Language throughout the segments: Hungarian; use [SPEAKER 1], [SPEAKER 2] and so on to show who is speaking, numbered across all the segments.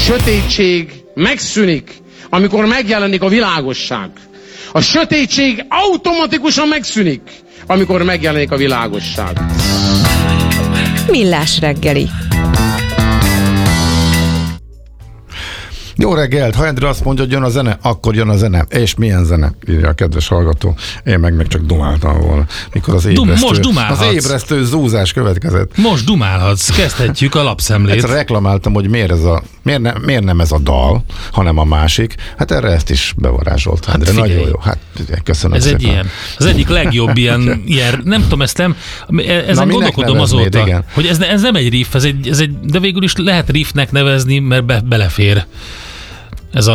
[SPEAKER 1] sötétség megszűnik, amikor megjelenik a világosság. A sötétség automatikusan megszűnik, amikor megjelenik a világosság.
[SPEAKER 2] Millás reggeli.
[SPEAKER 3] Jó reggelt! Ha Endre azt mondja, hogy jön a zene, akkor jön a zene. És milyen zene? Írja a kedves hallgató. Én meg csak dumáltam volna, mikor az ébresztő zúzás következett.
[SPEAKER 4] Most dumálhatsz, kezdhetjük a lapszemlét.
[SPEAKER 3] Egyszer reklamáltam, hogy miért nem ez a dal, hanem a másik. Hát erre ezt is bevarázsolt. Endre, hát nagyon jó. Hát köszönöm
[SPEAKER 4] ez
[SPEAKER 3] szépen.
[SPEAKER 4] Egy ilyen, az egyik legjobb ilyen nem tudom, ezen gondolkodom azóta, igen, hogy ez nem egy riff, de végül is lehet riffnek nevezni, mert belefér. Ez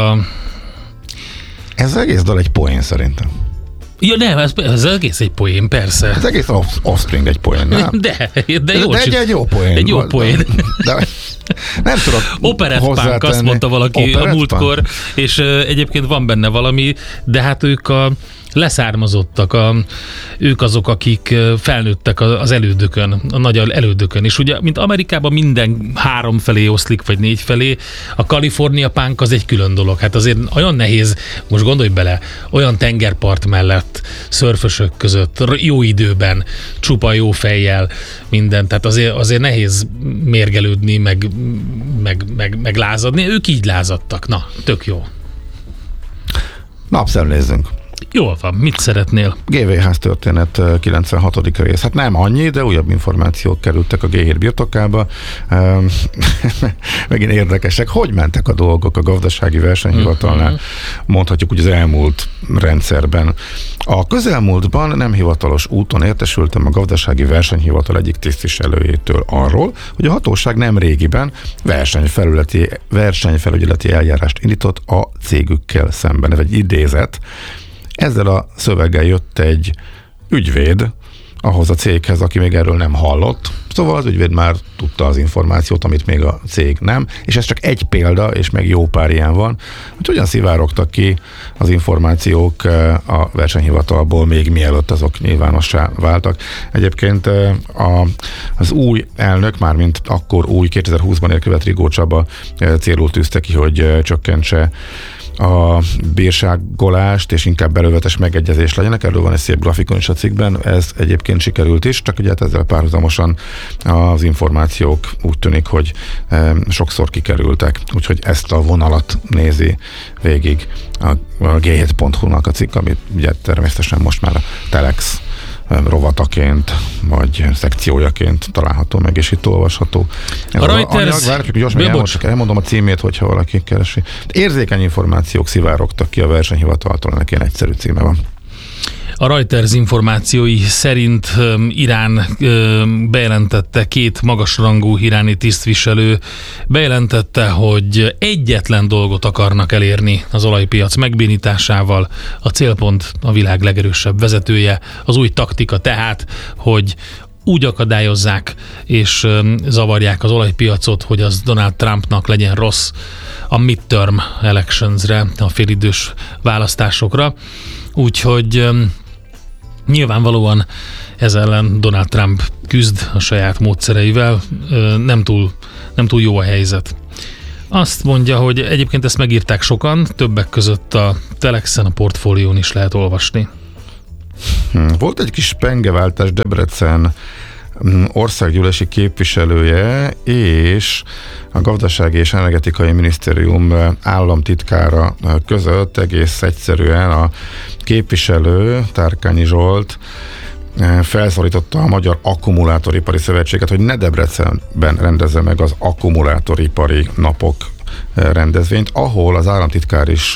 [SPEAKER 4] az egész
[SPEAKER 3] dal egy poén szerintem.
[SPEAKER 4] Ja nem, ez egész egy poén, persze.
[SPEAKER 3] Ez egész Offspring egy poén, nem?
[SPEAKER 4] De jó.
[SPEAKER 3] De egy jó poén.
[SPEAKER 4] Egy jó poén.
[SPEAKER 3] De nem tudok
[SPEAKER 4] Operettpunk, azt mondta valaki a múltkor, és egyébként van benne valami, de hát ők a leszármazottak, ők azok, akik felnőttek az elődökön, a nagy elődökön, és ugye, mint Amerikában minden 3 felé oszlik, vagy 4 felé, a California punk az egy külön dolog. Hát azért olyan nehéz, most gondolj bele, olyan tengerpart mellett, szörfösök között, jó időben, csupa jó fejjel, minden, tehát azért nehéz mérgelődni, meg lázadni. Ők így lázadtak. Na, tök jó.
[SPEAKER 3] Napszemlézzünk.
[SPEAKER 4] Jól van, mit szeretnél?
[SPEAKER 3] GVH történet 96. rész. Hát nem annyi, de újabb információk kerültek a G7 birtokába. Megint érdekesek. Hogy mentek a dolgok a gazdasági versenyhivatalnál? Mondhatjuk, hogy az elmúlt rendszerben. A közelmúltban nem hivatalos úton értesültem a gazdasági versenyhivatal egyik tisztviselőjétől arról, hogy a hatóság nem régiben versenyfelügyeleti eljárást indított a cégükkel szemben. Ez egy idézet. Ezzel a szöveggel jött egy ügyvéd ahhoz a céghez, aki még erről nem hallott. Szóval az ügyvéd már tudta az információt, amit még a cég nem, és ez csak egy példa, és meg jó pár ilyen van, hogy hogyan szivárogtak ki az információk a versenyhivatalból, még mielőtt azok nyilvánossá váltak. Egyébként az új elnök, mármint akkor új 2020-ban érkezett Rigó Csaba célul tűzte ki, hogy csökkentse a bírságolást, és inkább belővetes megegyezés legyenek. Erről van egy szép grafikon is a cikkben, ez egyébként sikerült is, csak ugye hát ezzel párhuzamosan az információk úgy tűnik, hogy sokszor kikerültek, úgyhogy ezt a vonalat nézi végig a G7.hu-nak a cikk, amit ugye természetesen most már a Telex rovataként, vagy szekciójaként található meg, és itt olvasható. Ez
[SPEAKER 4] a Reuters...
[SPEAKER 3] Várjuk, gyorsan elmondom a címét, hogyha valaki keresi. Érzékeny információk szivárogtak ki a versenyhivataltól, ennek ilyen egyszerű címe van.
[SPEAKER 4] A Reuters információi szerint Irán bejelentette, 2 magasrangú iráni tisztviselő bejelentette, hogy egyetlen dolgot akarnak elérni az olajpiac megbénításával. A célpont a világ legerősebb vezetője. Az új taktika tehát, hogy úgy akadályozzák és zavarják az olajpiacot, hogy az Donald Trumpnak legyen rossz a midterm electionsre, a félidős választásokra. Úgyhogy nyilvánvalóan ez ellen Donald Trump küzd a saját módszereivel, nem túl jó a helyzet. Azt mondja, hogy egyébként ezt megírták sokan, többek között a Telexen, a Portfólión is lehet olvasni.
[SPEAKER 3] Volt egy kis pengeváltás Debrecen országgyűlési képviselője és a Gazdasági és Energetikai Minisztérium államtitkára között. Egész egyszerűen a képviselő, Tárkányi Zsolt, felszólította a Magyar Akkumulátoripari Szövetséget, hogy ne Debrecenben rendezze meg az akkumulátoripari napok rendezvényt, ahol az államtitkár is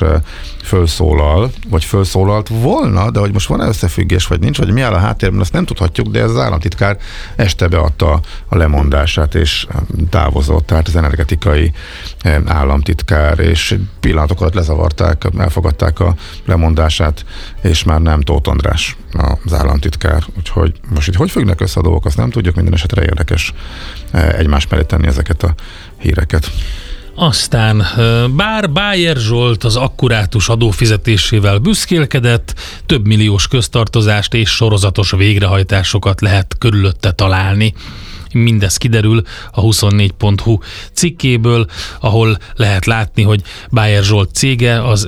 [SPEAKER 3] felszólalt volna, de hogy most van összefüggés, vagy nincs, vagy mi áll a háttérben, azt nem tudhatjuk, de ez az államtitkár este beadta a lemondását, és távozott, tehát az energetikai államtitkár, és pillanatok alatt lezavarták, elfogadták a lemondását, és már nem Tóth András az államtitkár. Úgyhogy most itt hogy függnek össze a dolgok, azt nem tudjuk, minden esetre érdekes egymás mellé tenni ezeket a híreket.
[SPEAKER 4] Aztán bár Bájer Zsolt az akkurátus adófizetésével büszkélkedett, több milliós köztartozást és sorozatos végrehajtásokat lehet körülötte találni. Mindez kiderül a 24.hu cikkéből, ahol lehet látni, hogy Bájer Zsolt cége, az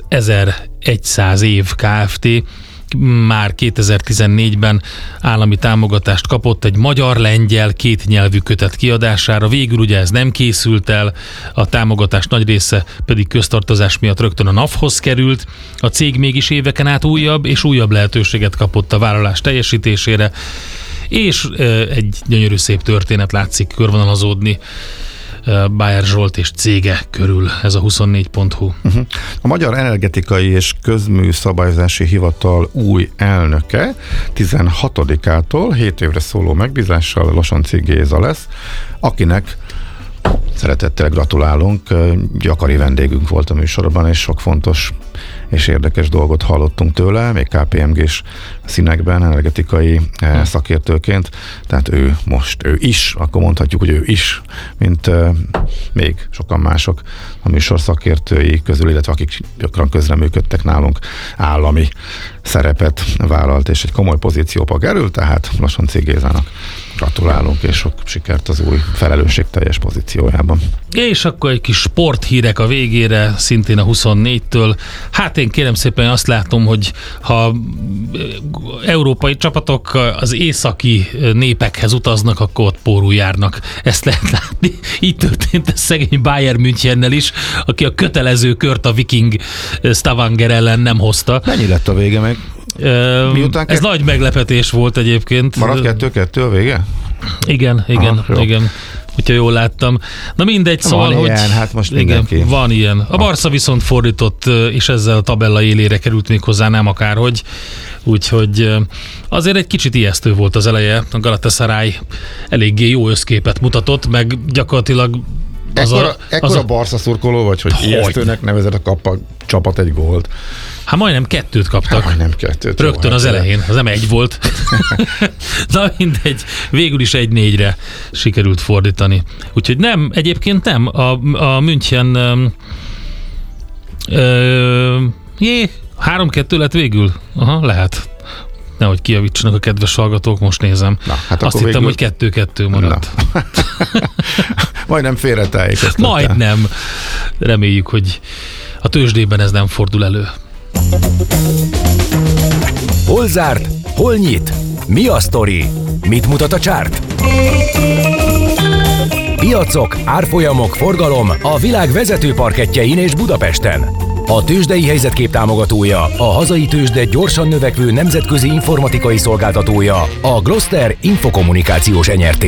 [SPEAKER 4] 1100 év Kft. Már 2014-ben állami támogatást kapott egy magyar-lengyel kétnyelvű kötet kiadására. Végül ugye ez nem készült el, a támogatás nagy része pedig köztartozás miatt rögtön a NAV-hoz került. A cég mégis éveken át újabb és újabb lehetőséget kapott a vállalás teljesítésére, és egy gyönyörű szép történet látszik körvonalazódni Bájer Zsolt és cége körül, ez a 24.hu.
[SPEAKER 3] A Magyar Energetikai és Közműszabályozási Hivatal új elnöke 16-ától 7 évre szóló megbízással Losonczy Géza lesz, akinek szeretettel gratulálunk, gyakori vendégünk volt a műsorban, és sok fontos és érdekes dolgot hallottunk tőle, még KPMG-s színekben, energetikai szakértőként, tehát ő is, akkor mondhatjuk, hogy ő is, mint még sokan mások a műsor szakértői közül, illetve akik gyakran közreműködtek nálunk, állami szerepet vállalt, és egy komoly pozícióba került, tehát Losonczy Gézának gratulálunk, és sok sikert az új felelősségteljes pozíciójában.
[SPEAKER 4] És akkor egy kis sporthírek a végére, szintén a 24-től. Hát én kérem szépen azt látom, hogy ha európai csapatok az északi népekhez utaznak, akkor ott pórul járnak. Ezt lehet látni. Így történt ez szegény Bayern Münchennel is, aki a kötelező kört a Viking Stavanger ellen nem hozta.
[SPEAKER 3] Mennyi lett a vége meg?
[SPEAKER 4] Ez nagy meglepetés volt egyébként.
[SPEAKER 3] Maradt 2-2 a vége?
[SPEAKER 4] Igen. Úgyhogy jól láttam. Na mindegy, szóval,
[SPEAKER 3] van ilyen, hát most
[SPEAKER 4] igen,
[SPEAKER 3] mindenki.
[SPEAKER 4] Van ilyen. A Barca viszont fordított, és ezzel a tabella élére került még hozzá, nem akárhogy. Úgyhogy azért egy kicsit ijesztő volt az eleje. A Galatasaray eléggé jó összképet mutatott, meg gyakorlatilag
[SPEAKER 3] Ekkora Barca szurkoló vagy, hogy ijesztőnek nevezed a csapat egy gólt.
[SPEAKER 4] Hát majdnem 2 kaptak.
[SPEAKER 3] Majdnem 2.
[SPEAKER 4] Rögtön az elején, az nem 1 volt. Na mindegy, végül is 1-4-re sikerült fordítani. Úgyhogy nem, egyébként nem. A München 3-2 lett végül. Aha, lehet. Nehogy kijavítsanak a kedves hallgatók, most nézem. Na, hát azt hittem, hogy 2-2 maradt.
[SPEAKER 3] Majdnem félretájékoztattál.
[SPEAKER 4] Majdnem. Reméljük, hogy a tőzsdében ez nem fordul elő.
[SPEAKER 2] Hol zárt? Hol nyit? Mi a sztori? Mit mutat a csárt? Piacok, árfolyamok, forgalom a világ vezető parkettjein és Budapesten. A Tőzsdei Helyzetkép támogatója, a hazai tőzsde gyorsan növekvő nemzetközi informatikai szolgáltatója, a Gloster Infokommunikációs Nyrt.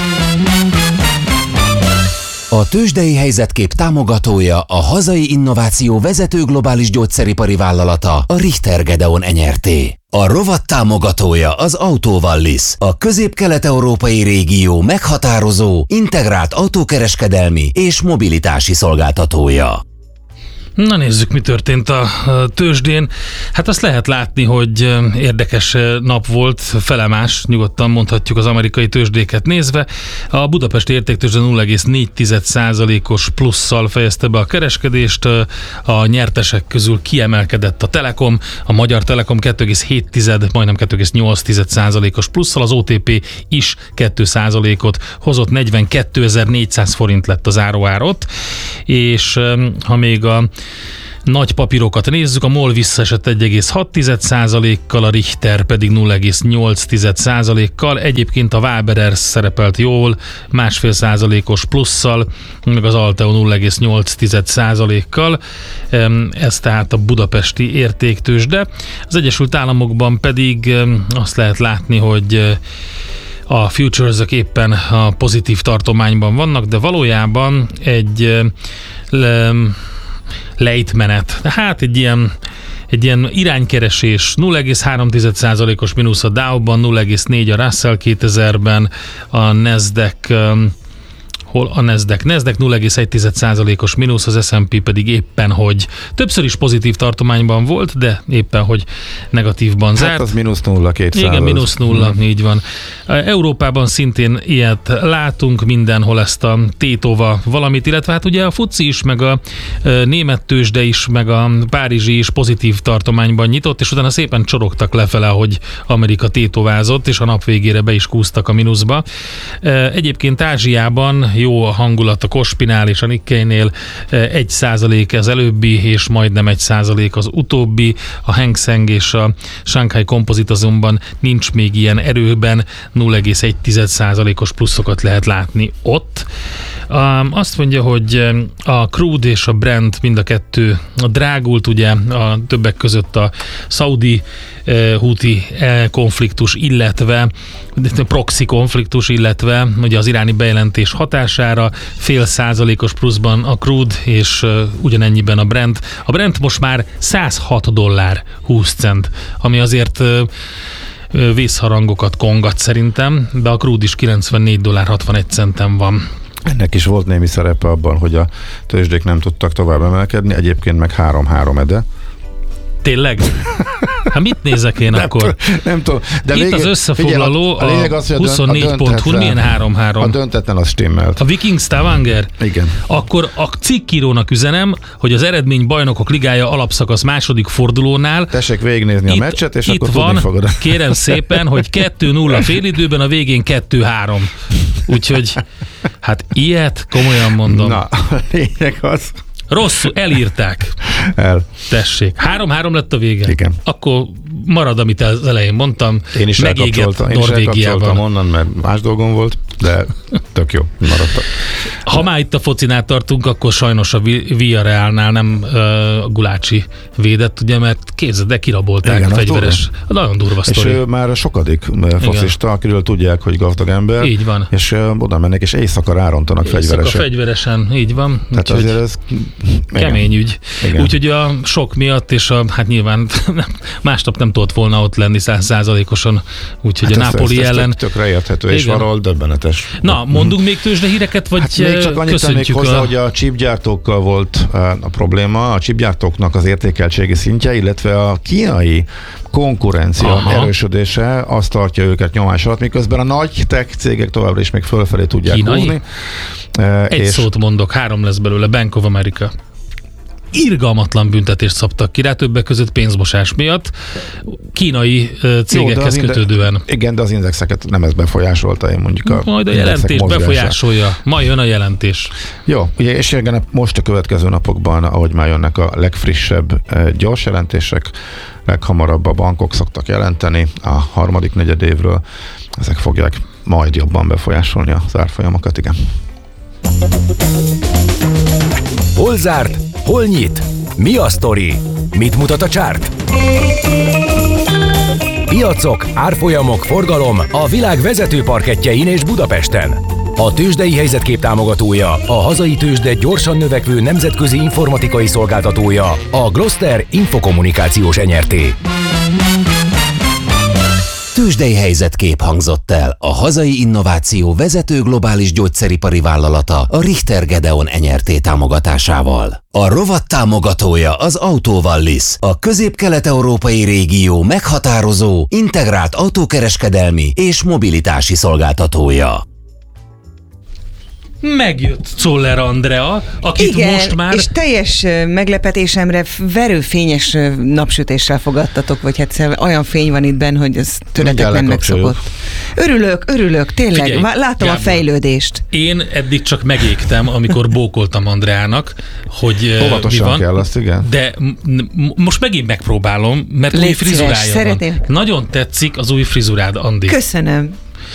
[SPEAKER 5] A Tőzsdei Helyzetkép támogatója a hazai innováció vezető globális gyógyszeripari vállalata, a Richter Gedeon Nyrt. A rovat támogatója az Autovallis, a közép-kelet-európai régió meghatározó, integrált autókereskedelmi és mobilitási szolgáltatója.
[SPEAKER 4] Na nézzük, mi történt a tőzsdén. Hát azt lehet látni, hogy érdekes nap volt, felemás, nyugodtan mondhatjuk az amerikai tőzsdéket nézve. A budapesti értéktőzsde 0,4%-os plusszal fejezte be a kereskedést. A nyertesek közül kiemelkedett a Telekom, a Magyar Telekom 2,7, majdnem 2,8%-os plusszal, az OTP is 2%-ot hozott, 42.400 forint lett az záróárot, és ha még a nagy papírokat nézzük, a MOL visszaesett 1,6%-kal, a Richter pedig 0,8%-kal, egyébként a Waberers szerepelt jól, 1,5%-os plusszal, meg az Alteo 0,8%-kal, ez tehát a budapesti értéktőzsde. Az Egyesült Államokban pedig azt lehet látni, hogy a futuresek éppen a pozitív tartományban vannak, de valójában egy lejtmenet. Hát egy ilyen iránykeresés, 0,3%-os mínusz a Dow-ban, 0,4 a Russell 2000-ben, a Nasdaq hol a Nasdaq. Nasdaq 0,1%-os mínusz, az S&P pedig éppen, hogy többször is pozitív tartományban volt, de éppen, hogy negatívban zárt.
[SPEAKER 3] Hát az -0,2.
[SPEAKER 4] Igen, -0, így van. Európában szintén ilyet látunk, mindenhol ezt a tétova valamit, illetve hát ugye a FTSE is, meg a német tőzsde is, meg a párizsi is pozitív tartományban nyitott, és utána szépen csorogtak lefele, hogy Amerika tétovázott, és a nap végére be is kúztak a mínuszba. Egyébként Ázsiában jó a hangulat a Kospinál és a Nikkeinél, 1% az előbbi, és majdnem 1% az utóbbi. A Hang Seng és a Shanghai Composite azonban nincs még ilyen erőben, 0,1%-os pluszokat lehet látni ott. Azt mondja, hogy a crude és a Brent mind a kettő drágult, ugye a többek között a szaudi húti konfliktus, illetve proxy konfliktus, illetve ugye az iráni bejelentés hatására 0,5%-os pluszban a crude, és ugyanennyiben a Brent. A Brent most már $106.20, ami azért vészharangokat kongat szerintem, de a crude is $94.61 van.
[SPEAKER 3] Ennek is volt némi szerepe abban, hogy a tőzsdék nem tudtak tovább emelkedni, egyébként meg 3-3 ede.
[SPEAKER 4] Tényleg? Hát mit nézek én akkor?
[SPEAKER 3] Nem tudom. De
[SPEAKER 4] itt az összefoglaló, a 24.hu milyen 3-3.
[SPEAKER 3] A döntetlen az stimmelt.
[SPEAKER 4] A Viking Stavanger?
[SPEAKER 3] Igen.
[SPEAKER 4] Akkor a cikkírónak üzenem, hogy az eredmény Bajnokok Ligája alapszakasz második fordulónál
[SPEAKER 3] tessék végignézni a meccset, és
[SPEAKER 4] itt
[SPEAKER 3] akkor
[SPEAKER 4] van,
[SPEAKER 3] tudni fogod.
[SPEAKER 4] Kérem szépen, hogy 2-0 félidőben, a végén 2-3. Úgyhogy hát ilyet komolyan mondom.
[SPEAKER 3] Na, a lényeg az...
[SPEAKER 4] Rosszul, elírták. Tessék. 3-3 lett a vége?
[SPEAKER 3] Igen.
[SPEAKER 4] Akkor marad, amit az elején mondtam.
[SPEAKER 3] Én is elkapcsoltam onnan, mert más dolgom volt, de tök jó, maradtak.
[SPEAKER 4] Ha már itt a focinál tartunk, akkor sajnos a Villarrealnál nem Gulácsi védett, ugye, mert képzeld, de kirabolták. Igen, a fegyveres. Nagyon durva sztori.
[SPEAKER 3] És ő már sokadik focista, akiről tudják, hogy gazdag ember.
[SPEAKER 4] Így van.
[SPEAKER 3] És oda mennek, és éjszaka rárontanak fegyveresen.
[SPEAKER 4] Fegyveresen, így van.
[SPEAKER 3] Tehát azért ez
[SPEAKER 4] kemény ügy. Úgyhogy a sok miatt, és hát nyilván másnap nem tudott volna ott lenni 100%-osan, úgyhogy hát a Napoli ellen.
[SPEAKER 3] Tökre érthető, és valahol döbbenetes.
[SPEAKER 4] Na, mondunk még tőzsdehíreket, vagy hát
[SPEAKER 3] még csak annyit tennék hozzá, hogy a chipgyártókkal volt a probléma, a chipgyártóknak az értékeltségi szintje, illetve a kínai konkurencia erősödése azt tartja őket nyomás alatt, miközben a nagy tech cégek továbbra is még fölfelé tudják húzni.
[SPEAKER 4] Egy szót mondok, 3 lesz belőle, Bank of America. Irgalmatlan büntetést szabtak ki rá, többek között pénzmosás miatt, kínai cégekhez kötődően.
[SPEAKER 3] Igen, de az indexeket nem ez befolyásolta, én mondjuk
[SPEAKER 4] majd a jelentés befolyásolja. Majd jön a jelentés.
[SPEAKER 3] Jó, ugye, és igen, most a következő napokban, ahogy már jönnek a legfrissebb gyors jelentések, leghamarabb a bankok szoktak jelenteni a harmadik negyedévről, ezek fogják majd jobban befolyásolni az árfolyamokat, igen.
[SPEAKER 2] Hol zárt? Hol nyit? Mi a sztori? Mit mutat a csárt? Piacok, árfolyamok, forgalom a világ vezető parkettjein és Budapesten. A tőzsdei helyzetkép támogatója, a hazai tőzsde gyorsan növekvő nemzetközi informatikai szolgáltatója, a Gloster Infokommunikációs Nrt.
[SPEAKER 5] Tőzsdei helyzetkép hangzott el. A hazai innováció vezető globális gyógyszeripari vállalata a Richter Gedeon Nrt. Támogatásával. A rovat támogatója az Autovallis, a közép-kelet-európai régió meghatározó, integrált autókereskedelmi és mobilitási szolgáltatója.
[SPEAKER 4] Megjött Czoller Andrea, akit
[SPEAKER 6] igen,
[SPEAKER 4] most már...
[SPEAKER 6] és teljes meglepetésemre verőfényes napsütéssel fogadtatok, vagy hát olyan fény van itt benn, hogy ez tőletek nem megszokott. Örülök, tényleg, figyelj, látom Gábor, a fejlődést.
[SPEAKER 4] Én eddig csak megégtem, amikor bókoltam Andreának, hogy mi van.
[SPEAKER 3] Kell azt, igen.
[SPEAKER 4] De most megint megpróbálom, mert új frizurája van. Nagyon tetszik az új frizurád, Andi.
[SPEAKER 6] Köszönöm.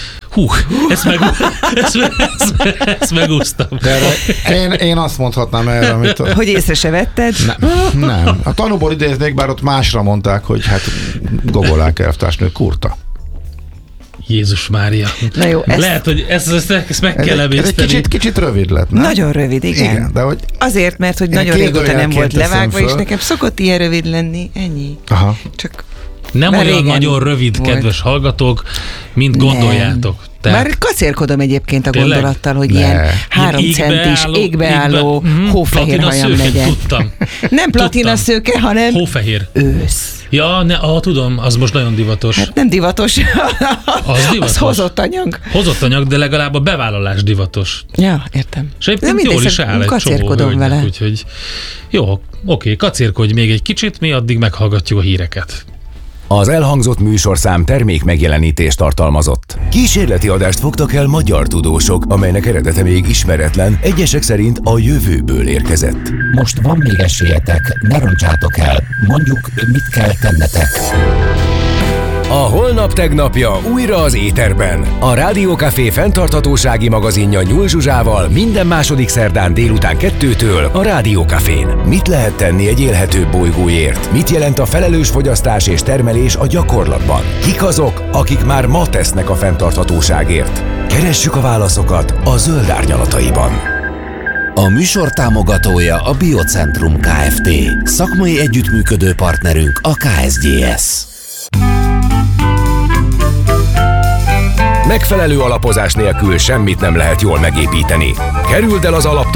[SPEAKER 4] Ezt megúsztam.
[SPEAKER 3] Én azt mondhatnám erre, amit...
[SPEAKER 6] Hogy észre se vetted?
[SPEAKER 3] Nem. A tanúból idéznék, bár ott másra mondták, hogy hát Gogolák elvtársnő kurta.
[SPEAKER 4] Jézus Mária.
[SPEAKER 6] Na jó,
[SPEAKER 4] lehet, hogy ezt meg kell emészteni.
[SPEAKER 3] Ez kicsit rövid lett, nem?
[SPEAKER 6] Nagyon rövid, igen.
[SPEAKER 3] De hogy
[SPEAKER 6] azért, mert hogy nagyon régóta nem volt levágva, és nekem szokott ilyen rövid lenni, ennyi.
[SPEAKER 3] Aha.
[SPEAKER 6] Csak
[SPEAKER 4] nem olyan nagyon rövid, volt. Kedves hallgatók, mint gondoljátok.
[SPEAKER 6] Már kacérkodom egyébként a
[SPEAKER 4] Tényleg?
[SPEAKER 6] gondolattal, hogy ilyen 3 centis égbeálló hófehér hajam legyen.
[SPEAKER 4] Tudtam.
[SPEAKER 6] Nem platinaszőke, hanem
[SPEAKER 4] hófehér.
[SPEAKER 6] Ősz.
[SPEAKER 4] Ja, tudom, az most nagyon divatos.
[SPEAKER 6] Hát nem divatos.
[SPEAKER 4] Az divatos.
[SPEAKER 6] Az hozott anyag.
[SPEAKER 4] Hozott anyag, de legalább a bevállalás divatos.
[SPEAKER 6] Ja, értem.
[SPEAKER 4] És egyébként jól is áll egy csomó hölgynek, úgyhogy jó, oké, kacérkodj még egy kicsit, mi addig meghallgatjuk a híreket.
[SPEAKER 2] Az elhangzott műsorszám termék megjelenítést tartalmazott. Kísérleti adást fogtak el magyar tudósok, amelynek eredete még ismeretlen, egyesek szerint a jövőből érkezett.
[SPEAKER 5] Most van még esélyetek, ne roncsátok el. Mondjuk, mit kell tennetek.
[SPEAKER 2] A holnap tegnapja újra az éterben. A Rádiókafé fenntarthatósági magazinja Nyúl Zsuzsával minden második szerdán délután 2-től a Rádiókafén. Mit lehet tenni egy élhetőbb bolygóért? Mit jelent a felelős fogyasztás és termelés a gyakorlatban? Kik azok, akik már ma tesznek a fenntarthatóságért? Keressük a válaszokat a Zöld Árnyalataiban.
[SPEAKER 5] A műsor támogatója a Biocentrum Kft. Szakmai együttműködő partnerünk a KSGS.
[SPEAKER 2] Megfelelő alapozás nélkül semmit nem lehet jól megépíteni. Kerüld el az alaptalanságot,